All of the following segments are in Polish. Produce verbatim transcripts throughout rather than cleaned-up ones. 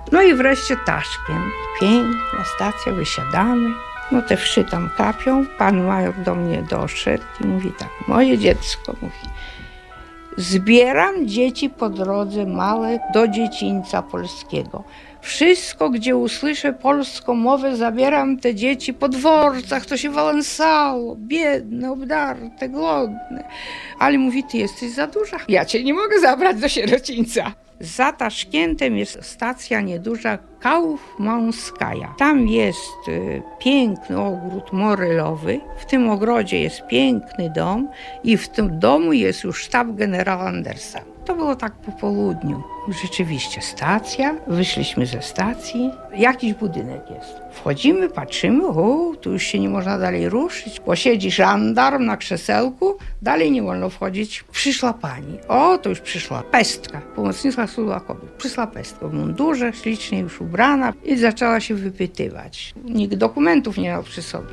No i wreszcie Taszkent. Piękna stacja, wysiadamy. No te wszy tam kapią. Pan major do mnie doszedł i mówi tak, moje dziecko, mówi, zbieram dzieci po drodze małe do dziedzińca polskiego. Wszystko, gdzie usłyszę polską mowę, zabieram te dzieci po dworcach, to się wałęsało, biedne, obdarte, głodne. Ale mówi, ty jesteś za duża, ja cię nie mogę zabrać do sierocińca. Za Taszkentem jest stacja nieduża Kaufmanskaja. Tam jest y, piękny ogród morelowy. W tym ogrodzie jest piękny dom i w tym domu jest już sztab generała Andersa. To było tak po południu. Rzeczywiście stacja, wyszliśmy ze stacji, jakiś budynek jest. Wchodzimy, patrzymy, o, tu już się nie można dalej ruszyć, bo siedzi żandarm na krzesełku, dalej nie wolno wchodzić. Przyszła pani, o, to już przyszła pestka, pomocnicza służba kobiet. Przyszła pestka w mundurze, ślicznie już ubrana i zaczęła się wypytywać. Nikt dokumentów nie miał przy sobie.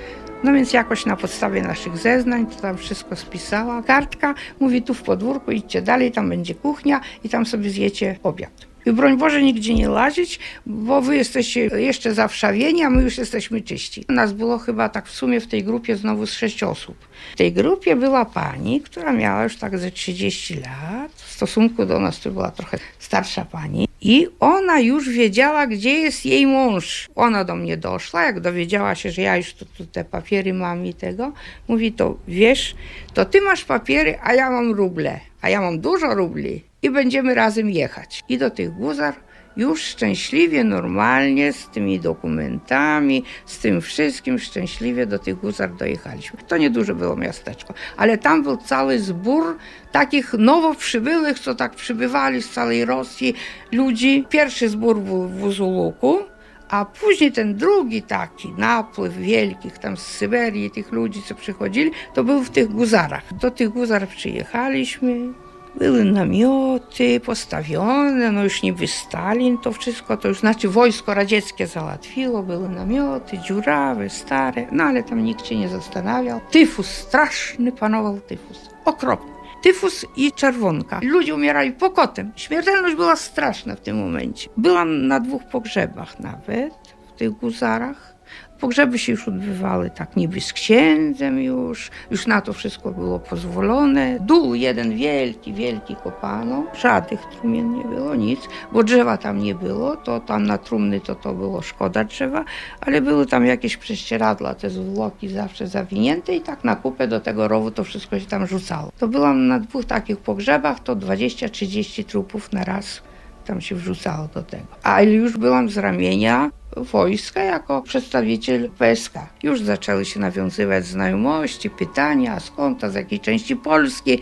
No więc jakoś na podstawie naszych zeznań to tam wszystko spisała. Kartka mówi, tu w podwórku idźcie dalej, tam będzie kuchnia i tam sobie zjecie obiad. I broń Boże nigdzie nie łazić, bo wy jesteście jeszcze zawszawieni, a my już jesteśmy czyści. Nas było chyba tak w sumie w tej grupie znowu z sześć osób. W tej grupie była pani, która miała już tak ze trzydzieści lat. W stosunku do nas to była trochę starsza pani. I ona już wiedziała, gdzie jest jej mąż. Ona do mnie doszła, jak dowiedziała się, że ja już tu, tu te papiery mam i tego. Mówi, to wiesz, to ty masz papiery, a ja mam ruble. A ja mam dużo rubli i będziemy razem jechać. I do tych Guzar już szczęśliwie, normalnie, z tymi dokumentami, z tym wszystkim, szczęśliwie do tych Guzar dojechaliśmy. To nieduże było miasteczko, ale tam był cały zbór takich nowo przybyłych, co tak przybywali z całej Rosji ludzi. Pierwszy zbór był w Uzuluku, a później ten drugi taki napływ wielkich tam z Syberii, tych ludzi, co przychodzili, to był w tych Guzarach. Do tych Guzar przyjechaliśmy. Były namioty postawione, no już niby Stalin to wszystko, to już znaczy wojsko radzieckie załatwiło, były namioty dziurawe, stare, no ale tam nikt się nie zastanawiał. Tyfus, straszny panował tyfus, okropny. Tyfus i czerwonka. Ludzie umierali pokotem. Śmiertelność była straszna w tym momencie. Byłam na dwóch pogrzebach nawet, w tych Guzarach. Pogrzeby się już odbywały tak niby z księdzem już, już na to wszystko było pozwolone. Dół jeden wielki, wielki kopano, żadnych trumien nie było, nic, bo drzewa tam nie było, to tam na trumny to to było szkoda drzewa, ale były tam jakieś prześcieradła, te zwłoki zawsze zawinięte i tak na kupę do tego rowu to wszystko się tam rzucało. To byłam na dwóch takich pogrzebach, to dwadzieścia trzydzieści trupów na raz tam się wrzucało do tego. Ale już byłam z ramienia wojska jako przedstawiciel P S K. Już zaczęły się nawiązywać znajomości, pytania, a skąd, a z jakiej części Polski,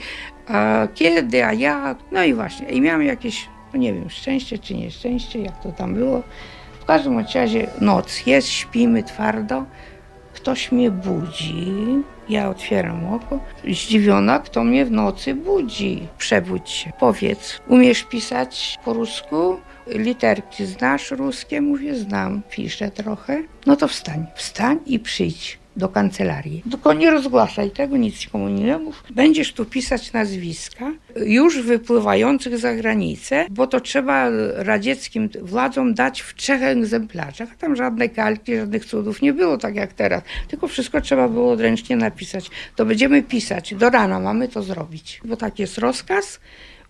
a kiedy, a jak. No i właśnie, i miałam jakieś, no nie wiem, szczęście czy nieszczęście, jak to tam było. W każdym razie noc jest, śpimy twardo, ktoś mnie budzi, ja otwieram oko, zdziwiona, kto mnie w nocy budzi. Przebudź się, powiedz, umiesz pisać po rusku? Literki znasz ruskie? Mówię, znam, piszę trochę. No to wstań, wstań i przyjdź do kancelarii. Tylko nie rozgłaszaj tego, nic nikomu nie mów. Będziesz tu pisać nazwiska już wypływających za granicę, bo to trzeba radzieckim władzom dać w trzech egzemplarzach. Tam żadnej kalki, żadnych cudów nie było, tak jak teraz. Tylko wszystko trzeba było odręcznie napisać. To będziemy pisać. Do rana mamy to zrobić. Bo tak jest rozkaz,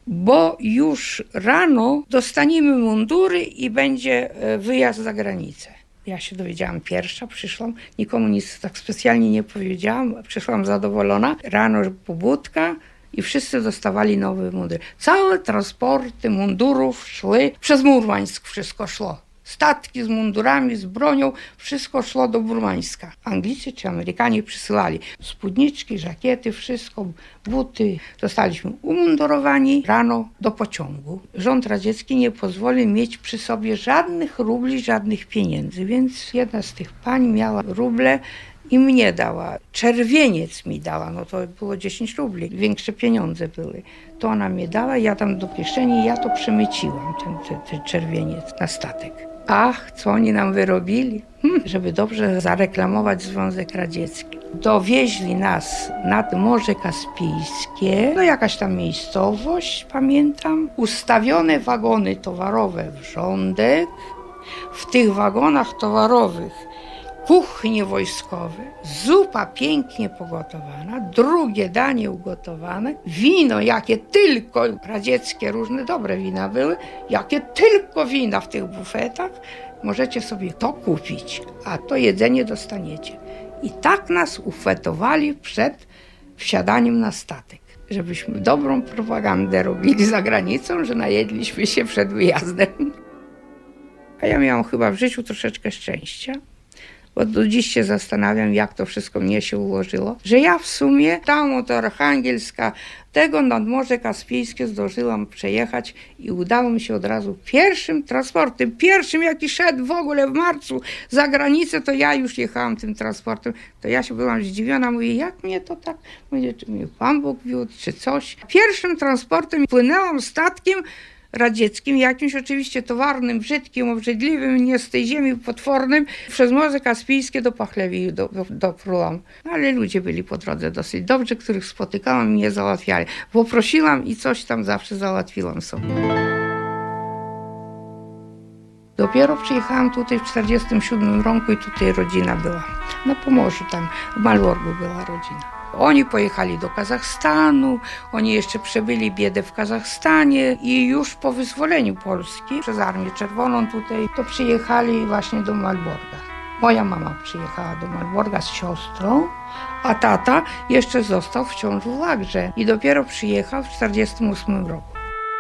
bo już rano dostaniemy mundury i będzie wyjazd za granicę. Ja się dowiedziałam pierwsza, przyszłam, nikomu nic tak specjalnie nie powiedziałam, przyszłam zadowolona. Rano pobudka i wszyscy dostawali nowe mundury. Całe transporty mundurów szły, przez Murmańsk wszystko szło. Statki z mundurami, z bronią, wszystko szło do Murmańska. Anglicy czy Amerykanie przysyłali spódniczki, żakiety, wszystko, buty. Zostaliśmy umundurowani rano do pociągu. Rząd radziecki nie pozwolił mieć przy sobie żadnych rubli, żadnych pieniędzy, więc jedna z tych pań miała ruble i mnie dała. Czerwieniec mi dała, no to było dziesięć rubli, większe pieniądze były. To ona mnie dała, ja tam do kieszeni, ja to przemyciłam, ten, ten, ten czerwieniec na statek. Ach, co oni nam wyrobili, hm, żeby dobrze zareklamować Związek Radziecki. Dowieźli nas nad Morze Kaspijskie, no jakaś tam miejscowość, pamiętam. Ustawione wagony towarowe w rządek. W tych wagonach towarowych kuchnie wojskowe, zupa pięknie pogotowana, drugie danie ugotowane, wino jakie tylko, radzieckie różne dobre wina były, jakie tylko wina w tych bufetach, możecie sobie to kupić, a to jedzenie dostaniecie. I tak nas ufetowali przed wsiadaniem na statek, żebyśmy dobrą propagandę robili za granicą, że najedliśmy się przed wyjazdem. A ja miałam chyba w życiu troszeczkę szczęścia, bo do dziś się zastanawiam, jak to wszystko mnie się ułożyło, że ja w sumie tam od Archangelska tego nad Morze Kaspijskie zdążyłam przejechać i udało mi się od razu pierwszym transportem, pierwszym jaki szedł w ogóle w marcu za granicę, to ja już jechałam tym transportem, to ja się byłam zdziwiona, mówię, jak mnie to tak, mówię, czy mnie Pan Bóg wiódł, czy coś. Pierwszym transportem płynęłam statkiem radzieckim, jakimś oczywiście towarnym, brzydkim, obrzydliwym, nie z tej ziemi potwornym, przez Morze Kaspijskie do Pachlewi do, do, doprułam. Ale ludzie byli po drodze dosyć dobrzy, których spotykałam i mnie załatwiali. Poprosiłam i coś tam zawsze załatwiłam sobie. Dopiero przyjechałam tutaj w czterdziestym siódmym roku i tutaj rodzina była. Na Pomorzu tam, w Malborgu była rodzina. Oni pojechali do Kazachstanu, oni jeszcze przebyli biedę w Kazachstanie i już po wyzwoleniu Polski przez Armię Czerwoną tutaj, to przyjechali właśnie do Malborga. Moja mama przyjechała do Malborga z siostrą, a tata jeszcze został wciąż w Lagrze i dopiero przyjechał w czterdziestym ósmym roku.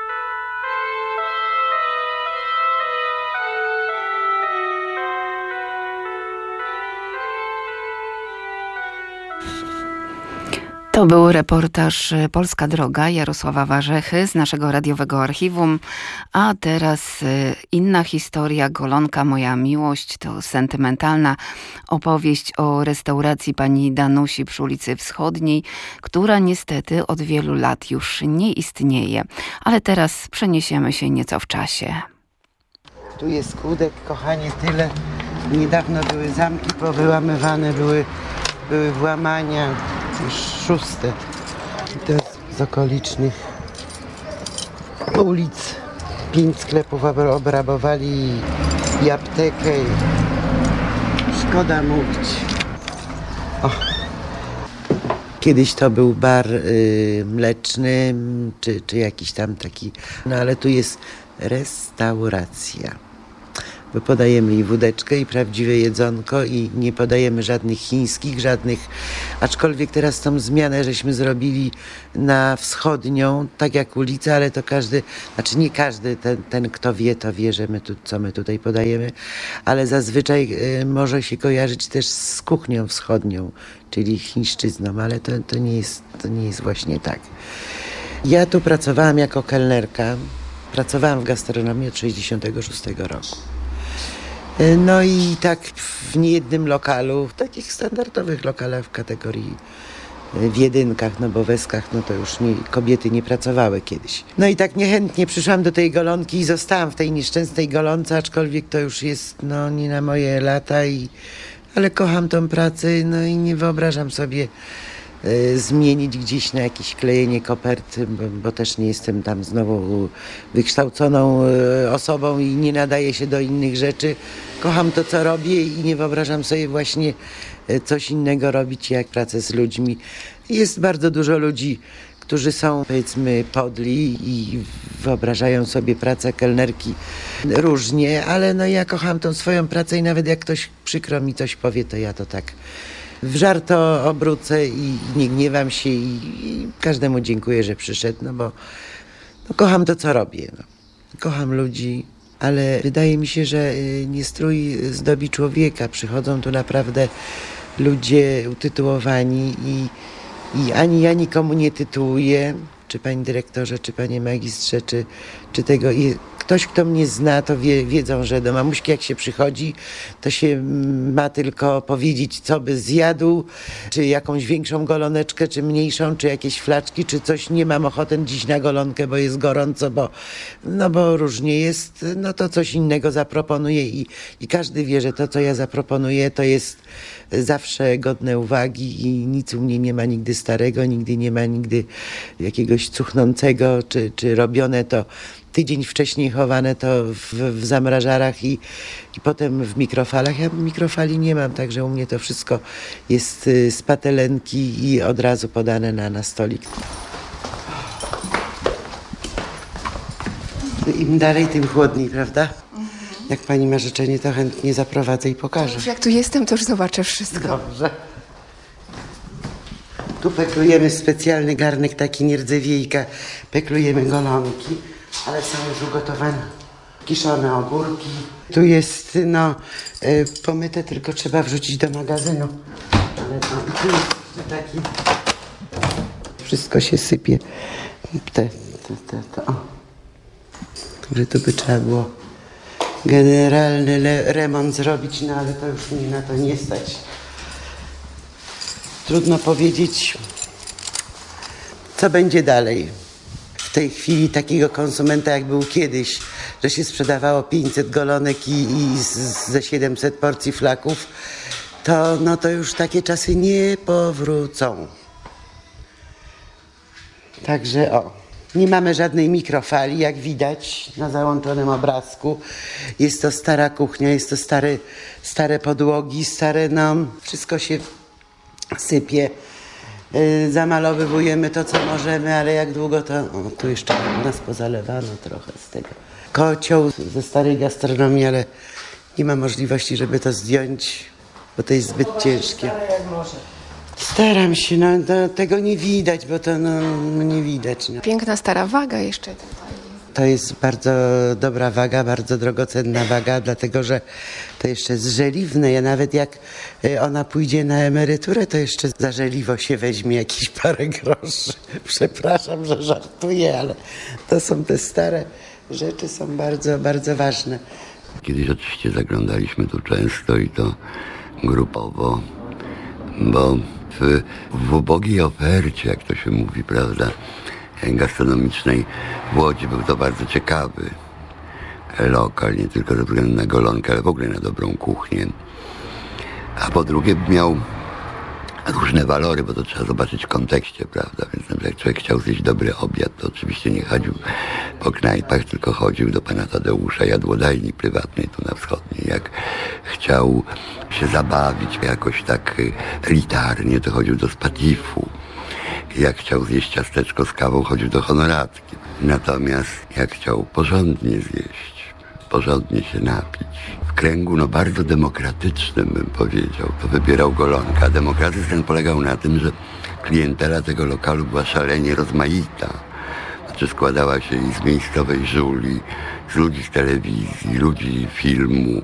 To był reportaż Polska Droga Jarosława Warzechy z naszego radiowego archiwum, a teraz inna historia, Golonka moja miłość, to sentymentalna opowieść o restauracji pani Danusi przy ulicy Wschodniej, która niestety od wielu lat już nie istnieje, ale teraz przeniesiemy się nieco w czasie. Tu jest kłódek, kochanie, tyle. Niedawno były zamki powyłamywane, były, były włamania. Już szóste. I to jest z okolicznych ulic. Pięć sklepów obrabowali i aptekę. Szkoda mówić. O. Kiedyś to był bar y, mleczny, czy, czy jakiś tam taki. No ale tu jest restauracja. Bo podajemy i wódeczkę, i prawdziwe jedzonko, i nie podajemy żadnych chińskich, żadnych, aczkolwiek teraz tą zmianę żeśmy zrobili na wschodnią, tak jak ulica, ale to każdy, znaczy nie każdy, ten, ten kto wie, to wie, że my tu, co my tutaj podajemy, ale zazwyczaj y, może się kojarzyć też z kuchnią wschodnią, czyli chińszczyzną, ale to, to, nie jest, to nie jest właśnie tak. Ja tu pracowałam jako kelnerka, pracowałam w gastronomii od sześćdziesiątego szóstego roku. No i tak w niejednym lokalu, w takich standardowych lokalach w kategorii w jedynkach, no bo w eskach, no to już nie, kobiety nie pracowały kiedyś. No i tak niechętnie przyszłam do tej golonki i zostałam w tej nieszczęsnej golonce, aczkolwiek to już jest no nie na moje lata, i, ale kocham tą pracę, no i nie wyobrażam sobie y, zmienić gdzieś na jakieś klejenie koperty, bo, bo też nie jestem tam znowu wykształconą y, osobą i nie nadaję się do innych rzeczy. Kocham to, co robię i nie wyobrażam sobie właśnie coś innego robić jak pracę z ludźmi. Jest bardzo dużo ludzi, którzy są, powiedzmy, podli i wyobrażają sobie pracę kelnerki różnie, ale no ja kocham tą swoją pracę i nawet jak ktoś przykro mi coś powie, to ja to tak w żarto obrócę i nie gniewam się i, i każdemu dziękuję, że przyszedł, no bo no, kocham to, co robię. No. Kocham ludzi. Ale wydaje mi się, że nie strój zdobi człowieka. Przychodzą tu naprawdę ludzie utytułowani i, i ani ja nikomu nie tytułuję, czy panie dyrektorze, czy panie magistrze, czy, czy tego. I ktoś, kto mnie zna, to wie, wiedzą, że do mamuśki jak się przychodzi, to się ma tylko powiedzieć, co by zjadł, czy jakąś większą goloneczkę, czy mniejszą, czy jakieś flaczki, czy coś. Nie mam ochoty dziś na golonkę, bo jest gorąco, bo, no bo różnie jest, no to coś innego zaproponuję i, i każdy wie, że to, co ja zaproponuję, to jest zawsze godne uwagi i nic u mnie nie ma nigdy starego, nigdy nie ma nigdy jakiegoś cuchnącego, czy, czy robione to tydzień wcześniej, chowane to w, w zamrażarach i, i potem w mikrofalach. Ja mikrofali nie mam, także u mnie to wszystko jest z patelenki i od razu podane na, na stolik. Im dalej, tym chłodniej, prawda? Jak pani ma życzenie, to chętnie zaprowadzę i pokażę. Już jak tu jestem, to już zobaczę wszystko. Dobrze. Tu peklujemy specjalny garnek, taki nierdzewiejka. Peklujemy golonki, ale są już ugotowane kiszone ogórki. Tu jest, no, y, pomyte, tylko trzeba wrzucić do magazynu. Ale no, tu jest taki... Wszystko się sypie. Te, te, te, te, o. Także tu by trzeba było generalny le- remont zrobić, no ale to już mnie na to nie stać. Trudno powiedzieć, co będzie dalej. W tej chwili takiego konsumenta, jak był kiedyś, że się sprzedawało pięćset golonek i, i z, ze siedemset porcji flaków, to, no to już takie czasy nie powrócą. Także o. Nie mamy żadnej mikrofali, jak widać na załączonym obrazku. Jest to stara kuchnia, jest to stare, stare podłogi, stare, no, wszystko się sypie. Yy, zamalowujemy to, co możemy, ale jak długo to... O, tu jeszcze u nas pozalewano trochę z tego. Kocioł ze starej gastronomii, ale nie ma możliwości, żeby to zdjąć, bo to jest zbyt ciężkie. Staram się, no, no tego nie widać, bo to no, nie widać. No. Piękna stara waga jeszcze tutaj. To jest bardzo dobra waga, bardzo drogocenna waga, dlatego że to jeszcze jest żeliwne. Ja nawet jak ona pójdzie na emeryturę, to jeszcze za żeliwo się weźmie jakieś parę groszy. Przepraszam, że żartuję, ale to są te stare rzeczy, są bardzo, bardzo ważne. Kiedyś oczywiście zaglądaliśmy tu często i to grupowo, bo w, w ubogiej ofercie, jak to się mówi, prawda, gastronomicznej w Łodzi był to bardzo ciekawy lokal, nie tylko ze względu na golonkę, ale w ogóle na dobrą kuchnię. A po drugie miał różne walory, bo to trzeba zobaczyć w kontekście, prawda, więc jak człowiek chciał zjeść dobry obiad, to oczywiście nie chodził po knajpach, tylko chodził do pana Tadeusza, jadłodajni prywatnej tu na wschodniej. Jak chciał się zabawić jakoś tak elitarnie, to chodził do Spatifu. Jak chciał zjeść ciasteczko z kawą, chodził do Honoratki. Natomiast jak chciał porządnie zjeść, porządnie się napić, w kręgu no bardzo demokratycznym, bym powiedział, to wybierał golonkę. A demokratyzm ten polegał na tym, że klientela tego lokalu była szalenie rozmaita. Znaczy składała się i z miejscowej żuli, z ludzi z telewizji, ludzi filmu,